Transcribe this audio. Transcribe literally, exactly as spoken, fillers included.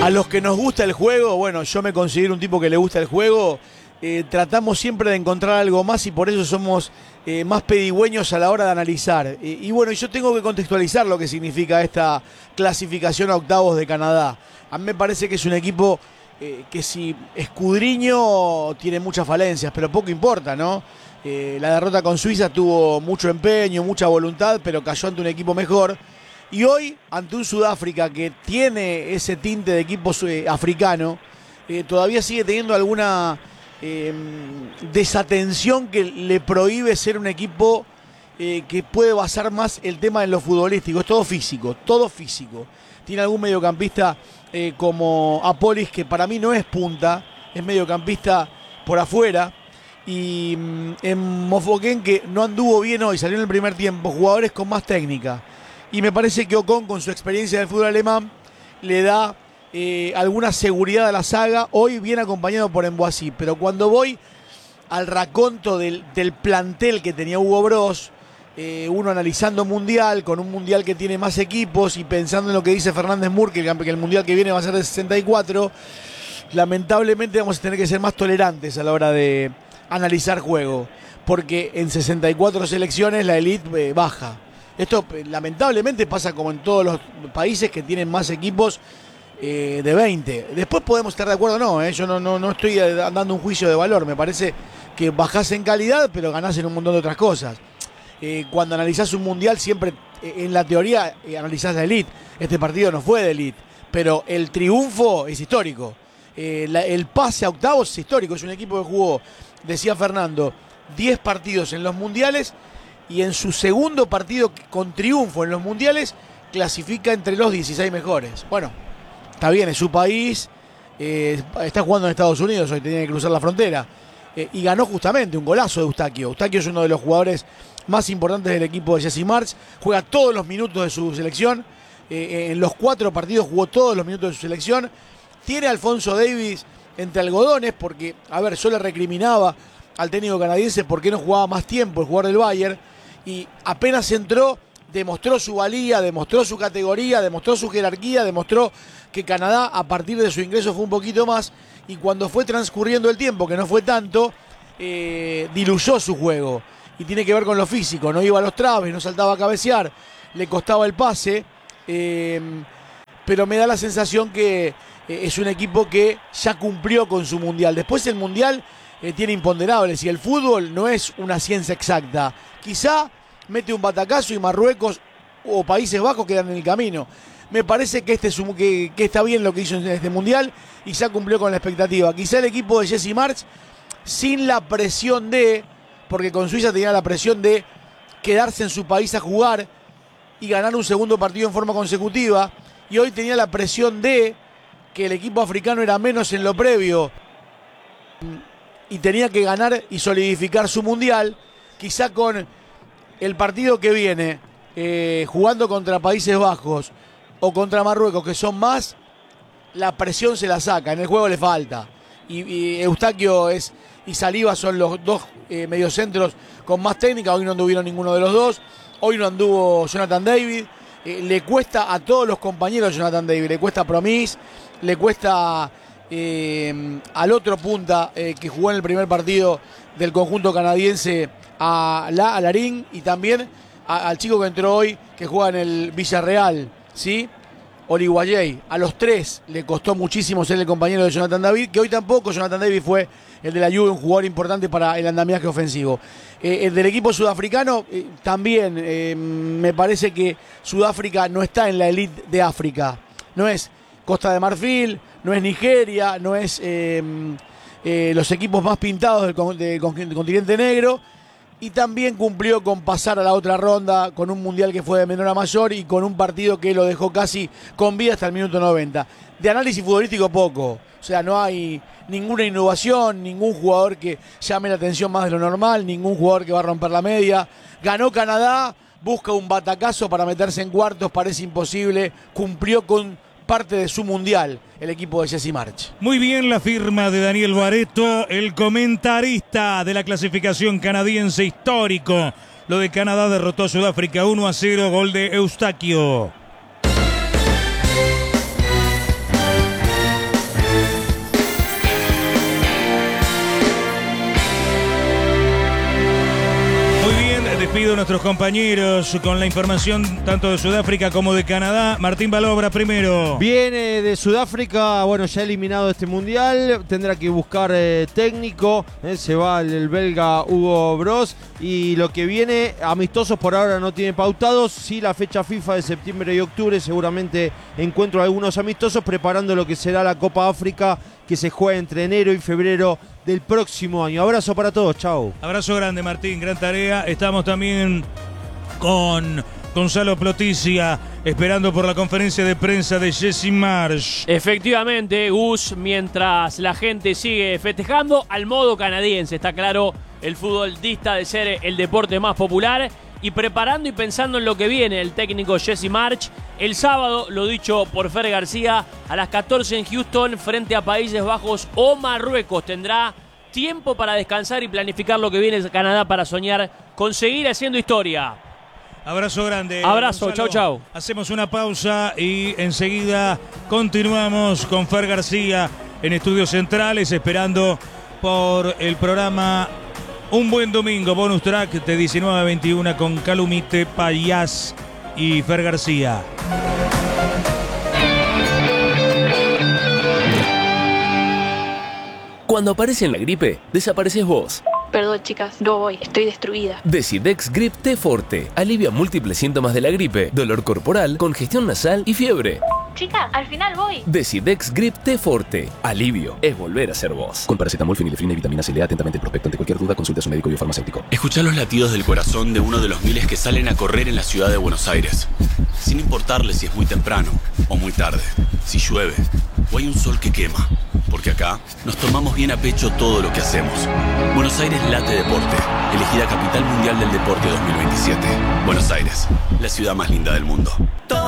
A los que nos gusta el juego, bueno, yo me considero un tipo que le gusta el juego, eh, tratamos siempre de encontrar algo más y por eso somos eh, más pedigüeños a la hora de analizar. Eh, y bueno, yo tengo que contextualizar lo que significa esta clasificación a octavos de Canadá. A mí me parece que es un equipo eh, que si escudriño tiene muchas falencias, pero poco importa, ¿no? Eh, la derrota con Suiza tuvo mucho empeño, mucha voluntad, pero cayó ante un equipo mejor. Y hoy, ante un Sudáfrica que tiene ese tinte de equipo eh, africano, eh, todavía sigue teniendo alguna eh, desatención que le prohíbe ser un equipo eh, que puede basar más el tema en lo futbolístico. Es todo físico, todo físico. Tiene algún mediocampista eh, como Apolis, que para mí no es punta, es mediocampista por afuera. Y mm, en Mofokeng, que no anduvo bien hoy, salió en el primer tiempo, jugadores con más técnica. Y me parece que Ocon, con su experiencia del fútbol alemán, le da eh, alguna seguridad a la saga. Hoy bien acompañado por Emboasí. Pero cuando voy al raconto del, del plantel que tenía Hugo Bross, eh, uno analizando Mundial, con un Mundial que tiene más equipos y pensando en lo que dice Fernández Mur, que el, que el Mundial que viene va a ser de sesenta y cuatro, lamentablemente vamos a tener que ser más tolerantes a la hora de analizar juego. Porque en sesenta y cuatro selecciones la elite eh, baja. Esto lamentablemente pasa como en todos los países que tienen más equipos eh, de veinte. Después podemos estar de acuerdo o no, ¿eh? Yo no, no, no estoy dando un juicio de valor. Me parece que bajás en calidad, pero ganás en un montón de otras cosas. Eh, cuando analizás un mundial, siempre eh, en la teoría eh, analizás la elite. Este partido no fue de elite, pero el triunfo es histórico. Eh, la, el pase a octavos es histórico. Es un equipo que jugó, decía Fernando, diez partidos en los mundiales. Y en su segundo partido con triunfo en los mundiales, clasifica entre los dieciséis mejores. Bueno, está bien, es su país, eh, está jugando en Estados Unidos, hoy tenía que cruzar la frontera. Eh, y ganó justamente un golazo de Eustaquio. Eustaquio es uno de los jugadores más importantes del equipo de Jesse Marsch. Juega todos los minutos de su selección. Eh, en los cuatro partidos jugó todos los minutos de su selección. Tiene a Alfonso Davies entre algodones, porque, a ver, yo le recriminaba al técnico canadiense por qué no jugaba más tiempo el jugador del Bayern. Y apenas entró, demostró su valía, demostró su categoría, demostró su jerarquía, demostró que Canadá a partir de su ingreso fue un poquito más. Y cuando fue transcurriendo el tiempo, que no fue tanto, eh, diluyó su juego. Y tiene que ver con lo físico, no iba a los traves, no saltaba a cabecear, le costaba el pase. Eh, pero me da la sensación que eh, es un equipo que ya cumplió con su mundial. Después el mundial eh, tiene imponderables y el fútbol no es una ciencia exacta. Quizá mete un batacazo y Marruecos o Países Bajos quedan en el camino. Me parece que, este es un, que, que está bien lo que hizo en este mundial y ya cumplió con la expectativa. Quizá el equipo de Jesse Marsch, sin la presión de, porque con Suiza tenía la presión de quedarse en su país a jugar y ganar un segundo partido en forma consecutiva, y hoy tenía la presión de que el equipo africano era menos en lo previo y tenía que ganar y solidificar su mundial. Quizá con el partido que viene, eh, jugando contra Países Bajos o contra Marruecos, que son más, la presión se la saca, en el juego le falta. Y, y Eustaquio es, y Saliba son los dos eh, mediocentros con más técnica. Hoy no anduvieron ninguno de los dos. Hoy no anduvo Jonathan David. Eh, le cuesta a todos los compañeros Jonathan David. Le cuesta Promis, le cuesta eh, al otro punta eh, que jugó en el primer partido del conjunto canadiense, a, la, a Larín, y también a, al chico que entró hoy, que juega en el Villarreal, ¿sí? Oliguayé. A los tres le costó muchísimo ser el compañero de Jonathan David, que hoy tampoco Jonathan David fue el de la Juve, un jugador importante para el andamiaje ofensivo. Eh, el del equipo sudafricano eh, también eh, me parece que Sudáfrica no está en la elite de África. No es Costa de Marfil, no es Nigeria, no es eh, eh, los equipos más pintados del, del continente negro. Y también cumplió con pasar a la otra ronda con un mundial que fue de menor a mayor y con un partido que lo dejó casi con vida hasta el minuto noventa. De análisis futbolístico poco, o sea, no hay ninguna innovación, ningún jugador que llame la atención más de lo normal, ningún jugador que va a romper la media. Ganó Canadá, busca un batacazo para meterse en cuartos, parece imposible, cumplió con parte de su mundial el equipo de Jesse Marsch. Muy bien la firma de Daniel Barreto, el comentarista de la clasificación canadiense, histórico. Lo de Canadá derrotó a Sudáfrica uno a cero, gol de Eustaquio. seguido nuestros compañeros con la información tanto de Sudáfrica como de Canadá. Martín Balobra primero. Viene de Sudáfrica, bueno, ya eliminado este mundial, tendrá que buscar eh, técnico, eh, se va el, el belga Hugo Broos, y lo que viene, amistosos por ahora no tiene pautados, sí la fecha FIFA de septiembre y octubre, seguramente encuentro algunos amistosos preparando lo que será la Copa África, que se juega entre enero y febrero del próximo año. Abrazo para todos, chao. Abrazo grande, Martín, gran tarea. Estamos también con Gonzalo Ploticia, esperando por la conferencia de prensa de Jesse Marsh. Efectivamente, Gus, mientras la gente sigue festejando al modo canadiense, está claro, el fútbol dista de ser el deporte más popular, y preparando y pensando en lo que viene el técnico Jesse Marsh. El sábado, lo dicho por Fer García, a las catorce en Houston, frente a Países Bajos o Marruecos. Tendrá tiempo para descansar y planificar lo que viene Canadá para soñar con seguir haciendo historia. Abrazo grande. Abrazo, Gonzalo. chau, chau. Hacemos una pausa y enseguida continuamos con Fer García en Estudios Centrales, esperando por el programa Un Buen Domingo, bonus track de diecinueve a veintiuno con Calumite, Payás y Fer García. Cuando aparece en la gripe, desapareces vos. Perdón, chicas, no voy, estoy destruida. Decidex Grip T Forte alivia múltiples síntomas de la gripe, dolor corporal, congestión nasal y fiebre. Chicas, al final voy. Decidex Grip T Forte. Alivio es volver a ser vos. Con paracetamol, fenilefrina y vitamina C. Lea atentamente el prospecto. Ante cualquier duda, consulte a su médico biofarmacéutico. Escuchá los latidos del corazón de uno de los miles que salen a correr en la ciudad de Buenos Aires. Sin importarle si es muy temprano o muy tarde, si llueve o hay un sol que quema. Porque acá nos tomamos bien a pecho todo lo que hacemos. Buenos Aires late deporte. Elegida Capital Mundial del Deporte dos mil veintisiete. Buenos Aires, la ciudad más linda del mundo.